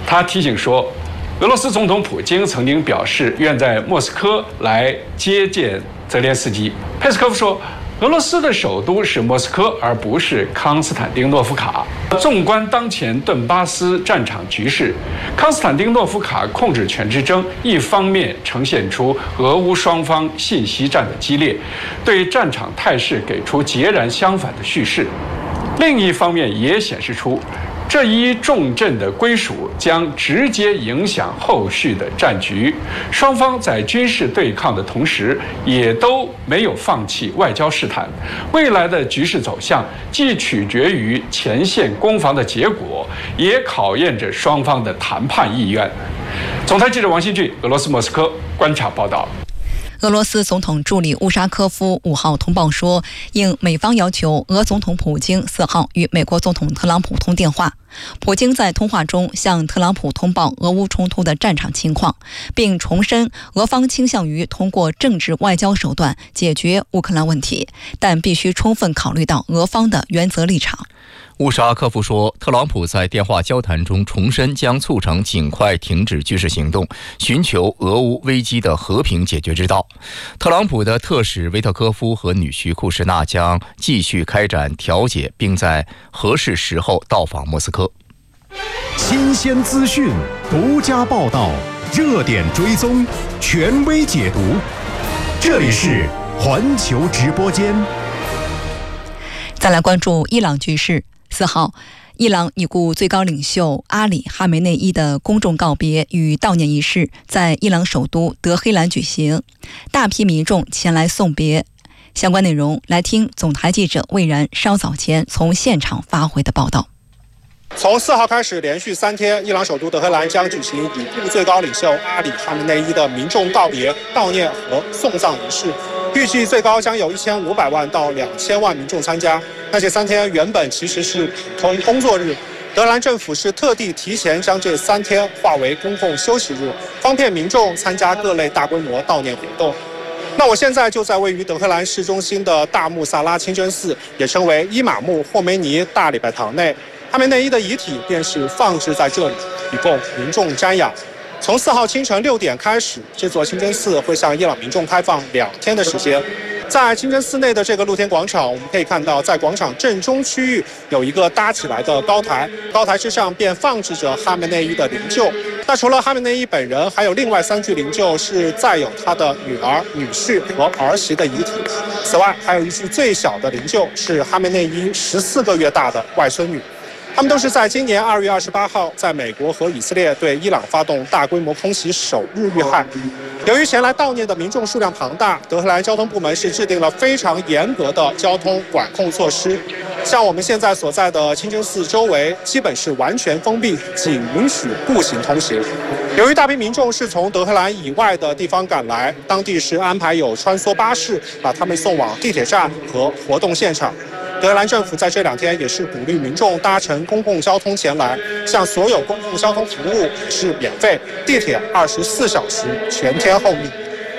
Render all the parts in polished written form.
他提醒说，俄罗斯总统普京曾经表示愿在莫斯科来接见泽连斯基。佩斯科夫说，俄罗斯的首都是莫斯科，而不是康斯坦丁诺夫卡。纵观当前顿巴斯战场局势，康斯坦丁诺夫卡控制权之争，一方面呈现出俄乌双方信息战的激烈，对战场态势给出截然相反的叙事；另一方面也显示出这一重镇的归属将直接影响后续的战局。双方在军事对抗的同时，也都没有放弃外交试探。未来的局势走向既取决于前线攻防的结果，也考验着双方的谈判意愿。总台记者王新俊，俄罗斯莫斯科观察报道。 俄罗斯总统助理乌沙科夫5号通报说，应美方要求，俄总统普京4号与美国总统特朗普通电话。普京在通话中向特朗普通报俄乌冲突的战场情况，并重申俄方倾向于通过政治外交手段解决乌克兰问题，但必须充分考虑到俄方的原则立场。 乌沙科夫说，特朗普在电话交谈中重申将促成尽快停止军事行动，寻求俄乌危机的和平解决之道。特朗普的特使维特科夫和女婿库什纳将继续开展调解，并在合适时候到访莫斯科。 新鲜资讯，独家报道，热点追踪，权威解读。这里是环球直播间。 再来关注伊朗局势。4号，伊朗已故最高领袖阿里·哈梅内伊的公众告别与悼念仪式在伊朗首都德黑兰举行，大批民众前来送别。相关内容来听总台记者魏然稍早前从现场发回的报道。 从4号开始，连续3天，伊朗首都德黑兰将举行已故最高领袖阿里·哈梅内伊的民众告别、悼念和送葬仪式。预计最高将有1500万到2000万民众参加。那这3天原本其实是普通工作日，德黑兰政府是特地提前将这3天划为公共休息日，方便民众参加各类大规模悼念活动。那我现在就在位于德黑兰市中心的大穆萨拉清真寺，也称为伊玛目霍梅尼大礼拜堂内，哈梅内伊的遗体便是放置在这里，以供民众瞻仰。从4号清晨6点开始，这座清真寺会向伊朗民众开放2天的时间。在清真寺内的这个露天广场，我们可以看到，在广场正中区域有一个搭起来的高台，高台之上便放置着哈梅内伊的灵柩。那除了哈梅内伊本人，还有另外3具灵柩是载有他的女儿、女婿和儿媳的遗体。此外，还有一具最小的灵柩是哈梅内伊14个月大的外孙女。他们都是在今年2月28号在美国和以色列对伊朗发动大规模空袭首日遇害。由于前来悼念的民众数量庞大，德黑兰交通部门是制定了非常严格的交通管控措施。像我们现在所在的清真寺周围基本是完全封闭，仅允许步行通行。由于大批民众是从德黑兰以外的地方赶来，当地是安排有穿梭巴士把他们送往地铁站和活动现场。德黑兰政府在这2天也是鼓励民众搭乘公共交通前来，像所有公共交通服务是免费，地铁24小时全天候命。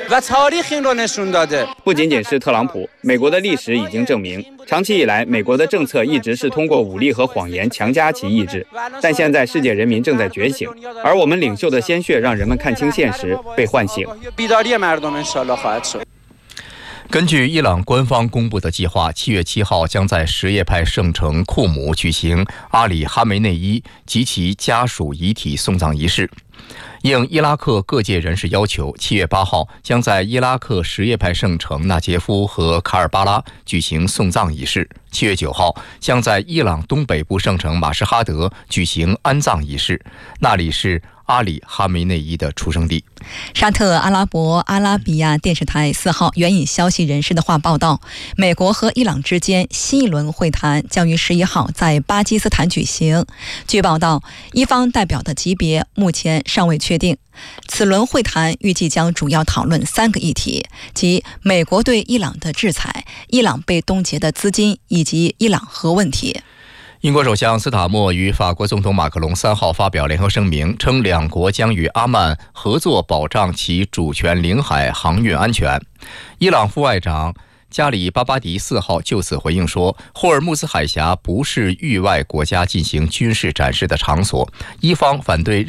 不仅仅是特朗普，美国的历史已经证明，长期以来美国的政策一直是通过武力和谎言强加其意志，但现在世界人民正在觉醒，而我们领袖的鲜血让人们看清现实，被唤醒。 根据伊朗官方公布的计划，7月7号将在什叶派圣城库姆举行阿里·哈梅内伊及其家属遗体送葬仪式。应伊拉克各界人士要求，7月8号将在伊拉克什叶派圣城纳杰夫和卡尔巴拉举行送葬仪式。7月9号将在伊朗东北部圣城马什哈德举行安葬仪式，那里是阿里·哈梅内伊的出生地。 沙特阿拉伯阿拉比亚电视台4号援引消息人士的话报道，美国和伊朗之间新一轮会谈将于11号在巴基斯坦举行。据报道，伊方代表的级别目前尚未确定。此轮会谈预计将主要讨论3个议题，即美国对伊朗的制裁、伊朗被冻结的资金以及伊朗核问题。 英国首相斯塔默与法国总统马克龙3号发表联合声明，称两国将与阿曼合作保障其主权领海航运安全。伊朗副外长加里巴巴迪4号就此回应说，霍尔木兹海峡不是域外国家进行军事展示的场所，伊方反对